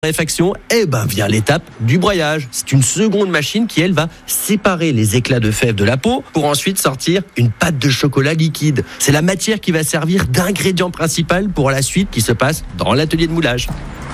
Réfaction, vient l'étape du broyage. C'est une seconde machine qui, elle, va séparer les éclats de fèves de la peau pour ensuite sortir une pâte de chocolat liquide. C'est la matière qui va servir d'ingrédient principal pour la suite qui se passe dans l'atelier de moulage.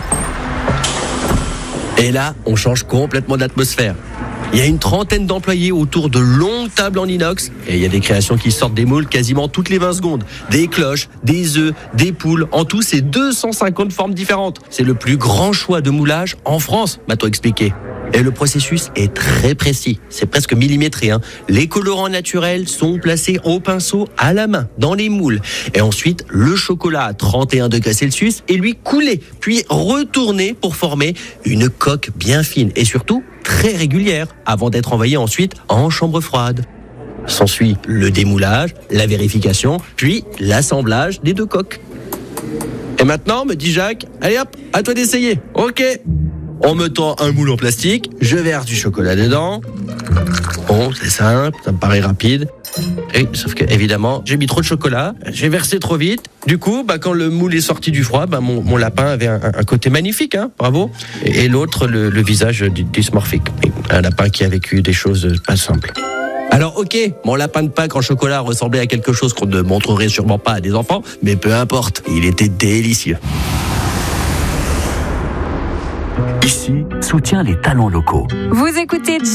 Et là, on change complètement d'atmosphère. Il y a une trentaine d'employés autour de longues tables en inox et il y a des créations qui sortent des moules quasiment toutes les 20 secondes. Des cloches, des œufs, des poules. En tout, c'est 250 formes différentes. C'est le plus grand choix de moulage en France, m'a-t-on expliqué. Et le processus est très précis, c'est presque millimétré. Les colorants naturels sont placés au pinceau à la main dans les moules. Et ensuite, le chocolat à 31 degrés Celsius est lui coulé, puis retourné pour former une coque bien fine et surtout très régulière avant d'être envoyé ensuite en chambre froide. S'ensuit le démoulage, la vérification, puis l'assemblage des deux coques. Et maintenant, me dit Jacques, allez hop, à toi d'essayer. Ok. On me tend un moule en plastique, je verse du chocolat dedans. Bon, c'est simple, ça me paraît rapide. Sauf que, évidemment, j'ai mis trop de chocolat, j'ai versé trop vite. Du coup, quand le moule est sorti du froid, mon lapin avait un côté magnifique, bravo. Et l'autre, le visage dysmorphique. Un lapin qui a vécu des choses pas simples. Alors ok, mon lapin de Pâques en chocolat ressemblait à quelque chose qu'on ne montrerait sûrement pas à des enfants, mais peu importe, il était délicieux. Ici, soutient les talents locaux. Vous écoutez